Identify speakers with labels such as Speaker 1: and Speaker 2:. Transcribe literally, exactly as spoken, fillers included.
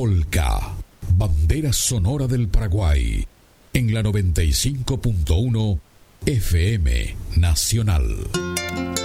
Speaker 1: Polka, bandera sonora del Paraguay, en la noventa y cinco punto uno F M Nacional.